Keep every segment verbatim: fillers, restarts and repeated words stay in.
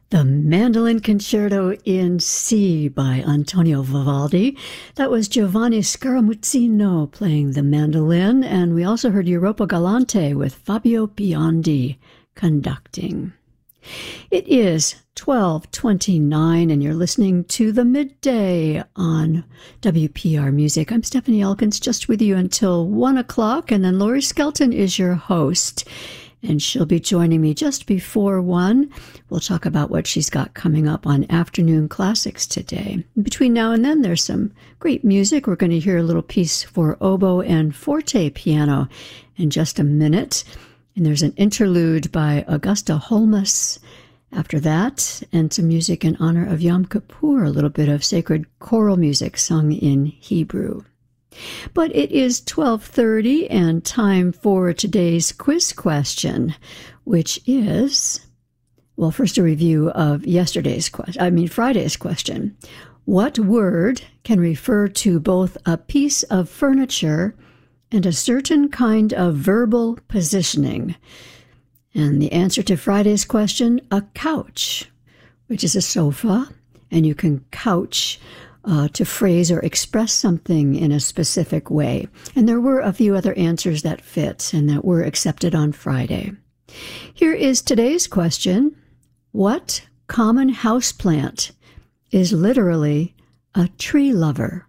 The Mandolin Concerto in C by Antonio Vivaldi. That was Giovanni Scaramuzzino playing the mandolin, and we also heard Europa Galante with Fabio Biondi conducting. It is twelve twenty-nine, and you're listening to The Midday on W P R Music. I'm Stephanie Elkins, just with you until one o'clock, and then Lori Skelton is your host. And she'll be joining me just before one. We'll talk about what she's got coming up on Afternoon Classics today. Between now and then, there's some great music. We're going to hear a little piece for oboe and forte piano in just a minute. And there's an interlude by Augusta Holmes after that, and some music in honor of Yom Kippur, a little bit of sacred choral music sung in Hebrew. But it is twelve thirty and time for today's quiz question, which is, well, first a review of yesterday's question, I mean Friday's question. What word can refer to both a piece of furniture and a certain kind of verbal positioning? And the answer to Friday's question, a couch, which is a sofa, and you can couch Uh, to phrase or express something in a specific way. And there were a few other answers that fit and that were accepted on Friday. Here is today's question. What common houseplant is literally a tree lover?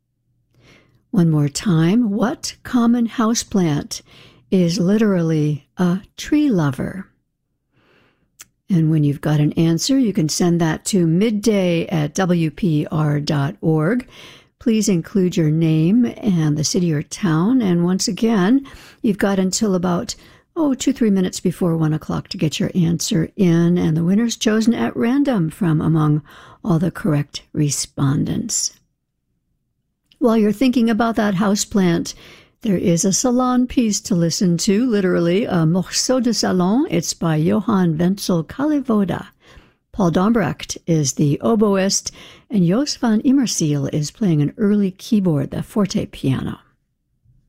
One more time. What common houseplant is literally a tree lover? And when you've got an answer, you can send that to midday at W P R dot org. Please include your name and the city or town. And once again, you've got until about, oh, two, three minutes before one o'clock to get your answer in. And the winner's chosen at random from among all the correct respondents. While you're thinking about that houseplant, there is a salon piece to listen to, literally, a morceau de salon. It's by Johann Wenzel Kalevoda. Paul Dombrecht is the oboist, and Jos van Immerziel is playing an early keyboard, the forte piano.